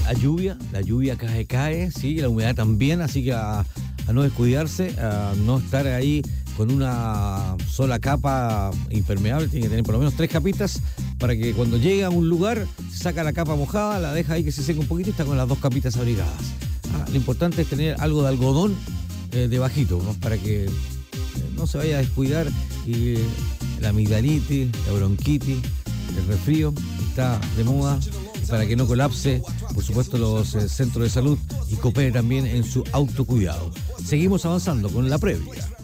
la lluvia cae, sí, la humedad también, así que a no descuidarse, a no estar ahí con una sola capa impermeable, tiene que tener por lo menos 3 capitas para que cuando llegue a un lugar saca la capa mojada, la deja ahí que se seque un poquito y está con las 2 capitas abrigadas. Lo importante es tener algo de algodón debajito, ¿no? Para que no se vaya a descuidar y la amigdalitis, la bronquitis, el resfrío está de moda, para que no colapse, por supuesto, los centros de salud y coopere también en su autocuidado. Seguimos avanzando con la previa.